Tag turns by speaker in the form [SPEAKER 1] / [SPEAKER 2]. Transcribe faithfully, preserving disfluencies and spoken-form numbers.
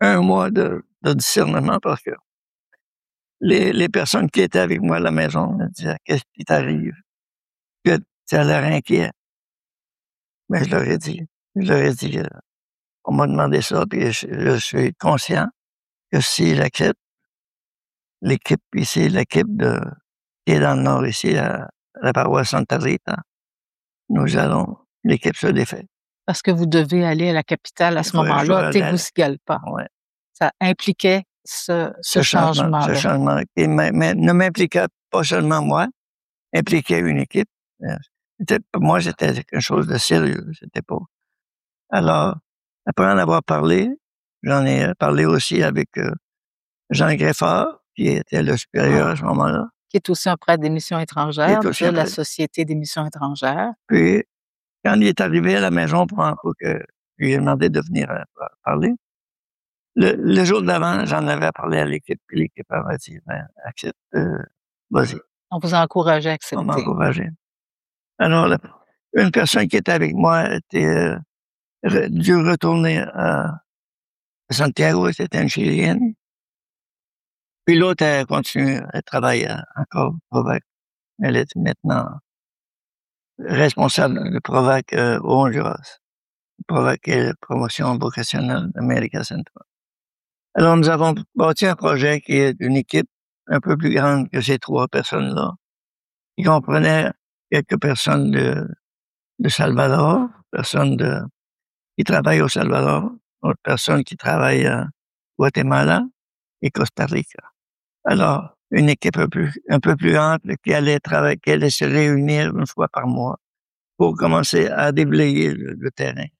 [SPEAKER 1] un mois de, de discernement parce que les, les personnes qui étaient avec moi à la maison me disaient « Qu'est-ce qui t'arrive? » Que tu as l'air inquiet. Mais je leur ai dit, je leur ai dit, euh, on m'a demandé ça, puis je, je suis conscient que si j'accepte, l'équipe ici, l'équipe de, qui est dans le nord ici, à, à la paroisse Santa Rita, nous allons, l'équipe se défait.
[SPEAKER 2] Parce que vous devez aller à la capitale à ce moment-là, Tegucigalpa.
[SPEAKER 1] Ouais.
[SPEAKER 2] Ça impliquait ce, ce,
[SPEAKER 1] ce changement,
[SPEAKER 2] changement-là.
[SPEAKER 1] Ce changement qui ne m'impliquait pas seulement moi, impliquait une équipe. Pour moi, c'était quelque chose de sérieux. C'était pas. Alors, après en avoir parlé, j'en ai parlé aussi avec euh, Jean Greffard, qui était le supérieur à ce moment-là.
[SPEAKER 2] Qui est aussi un prêtre des missions étrangères de la Société des missions étrangères.
[SPEAKER 1] Puis, quand il est arrivé à la maison pour, pour que je lui ai demandé de venir euh, parler, le, le jour d'avant, j'en avais parlé à l'équipe, puis l'équipe avait dit, ben, accepte, euh, vas-y.
[SPEAKER 2] On vous a encouragé à accepter.
[SPEAKER 1] On m'a encouragé. Alors, la, une personne qui était avec moi était euh, re, dû retourner à Santiago, c'était une Chilienne. Puis l'autre, elle continue, elle travaille encore au Provac. Elle est maintenant responsable de Provac euh, au Honduras. Provac est la promotion vocationnelle d'Amérique centrale. Alors, nous avons bâti un projet qui est une équipe un peu plus grande que ces trois personnes-là. Il comprenait quelques personnes de, de Salvador, personnes de, qui travaillent au Salvador, d'autres personnes qui travaillent à Guatemala et Costa Rica. Alors, une équipe un peu, un peu plus ample qui allait travailler, qui allait se réunir une fois par mois pour commencer à déblayer le, le terrain.